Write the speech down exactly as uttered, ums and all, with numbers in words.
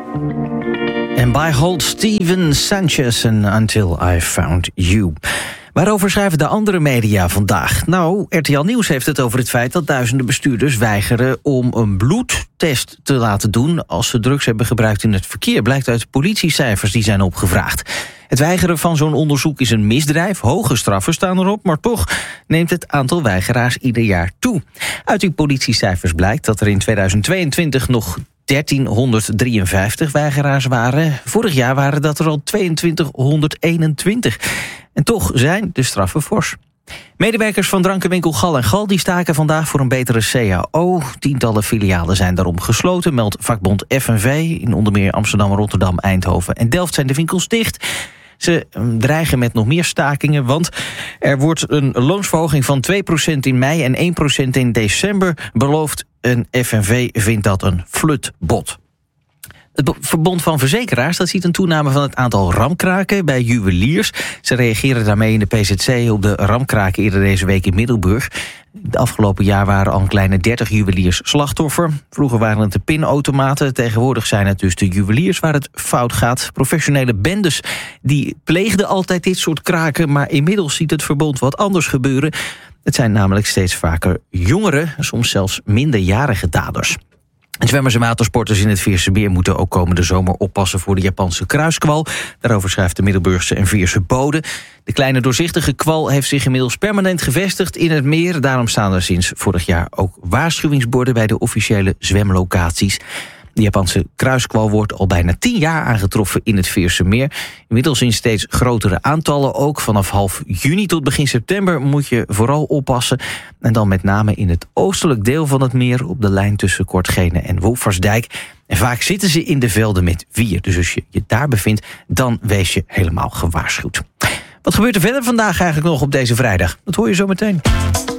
En by Hold Steven Sanchez en Until I Found You. Waarover schrijven de andere media vandaag? Nou, R T L Nieuws heeft het over het feit dat duizenden bestuurders weigeren om een bloedtest te laten doen als ze drugs hebben gebruikt in het verkeer, blijkt uit politiecijfers die zijn opgevraagd. Het weigeren van zo'n onderzoek is een misdrijf, hoge straffen staan erop, maar toch neemt het aantal weigeraars ieder jaar toe. Uit die politiecijfers blijkt dat er in tweeduizend tweeëntwintig nog dertienhonderddrieënvijftig weigeraars waren. Vorig jaar waren dat er al tweeëntwintighonderdeenentwintig. En toch zijn de straffen fors. Medewerkers van drankenwinkel Gal en Gal die staken vandaag voor een betere C A O. Tientallen filialen zijn daarom gesloten, meldt vakbond F N V. In onder meer Amsterdam, Rotterdam, Eindhoven en Delft zijn de winkels dicht. Ze dreigen met nog meer stakingen, want er wordt een loonsverhoging van twee procent in mei en één procent in december beloofd. En F N V vindt dat een flutbod. Het Verbond van Verzekeraars dat ziet een toename van het aantal ramkraken bij juweliers. Ze reageren daarmee in de P Z C op de ramkraken eerder deze week in Middelburg. Het afgelopen jaar waren al een kleine dertig juweliers slachtoffer. Vroeger waren het de pinautomaten, tegenwoordig zijn het dus de juweliers waar het fout gaat. Professionele bendes die pleegden altijd dit soort kraken, maar inmiddels ziet het verbond wat anders gebeuren. Het zijn namelijk steeds vaker jongere, soms zelfs minderjarige daders. Zwemmers en watersporters in het Veerse Meer moeten ook komende zomer oppassen voor de Japanse kruiskwal. Daarover schrijft de Middelburgse en Veerse Bode. De kleine doorzichtige kwal heeft zich inmiddels permanent gevestigd in het meer. Daarom staan er sinds vorig jaar ook waarschuwingsborden bij de officiële zwemlocaties. De Japanse kruiskwal wordt al bijna tien jaar aangetroffen in het Veerse Meer. Inmiddels in steeds grotere aantallen ook. Vanaf half juni tot begin september moet je vooral oppassen. En dan met name in het oostelijk deel van het meer op de lijn tussen Kortgene en Wolfersdijk. En vaak zitten ze in de velden met wier. Dus als je je daar bevindt, dan wees je helemaal gewaarschuwd. Wat gebeurt er verder vandaag eigenlijk nog op deze vrijdag? Dat hoor je zo meteen.